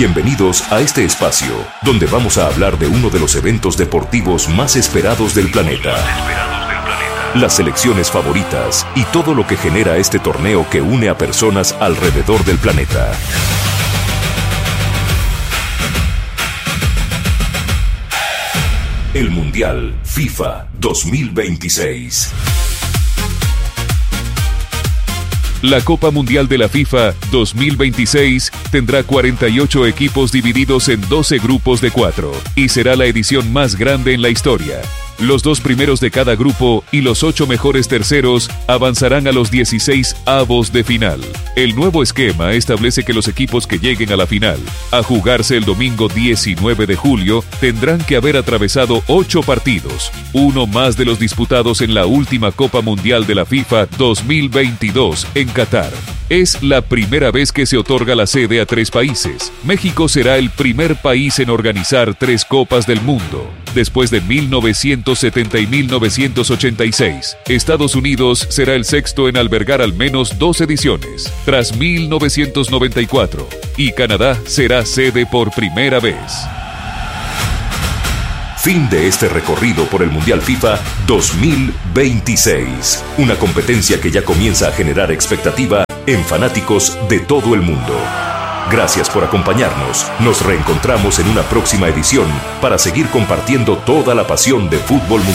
Bienvenidos a este espacio, donde vamos a hablar de uno de los eventos deportivos más esperados del planeta. Las selecciones favoritas y todo lo que genera este torneo que une a personas alrededor del planeta. El Mundial FIFA 2026. La Copa Mundial de la FIFA 2026 tendrá 48 equipos divididos en 12 grupos de 4 y será la edición más grande en la historia. Los 2 primeros de cada grupo y los 8 mejores terceros avanzarán a los 16avos de final. El nuevo esquema establece que los equipos que lleguen a la final, a jugarse el domingo 19 de julio, tendrán que haber atravesado 8 partidos, uno más de los disputados en la última Copa Mundial de la FIFA 2022 en Qatar. Es la primera vez que se otorga la sede a 3 países. México será el primer país en organizar 3 Copas del Mundo, después de 1970 y 1986. Estados Unidos será el sexto en albergar al menos 2 ediciones, tras 1994, y Canadá será sede por primera vez. Fin de este recorrido por el Mundial FIFA 2026. Una competencia que ya comienza a generar expectativa en fanáticos de todo el mundo. Gracias por acompañarnos. Nos reencontramos en una próxima edición para seguir compartiendo toda la pasión de fútbol mundial.